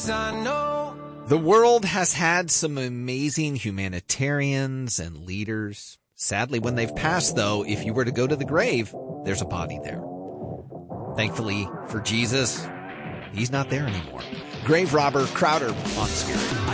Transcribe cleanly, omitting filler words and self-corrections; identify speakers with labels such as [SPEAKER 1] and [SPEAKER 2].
[SPEAKER 1] The world has had some amazing humanitarians and leaders. Sadly, when they've passed, though, if you were to go to the grave, there's a body there. Thankfully for Jesus, he's not there anymore. Grave robber Crowder on Spirit.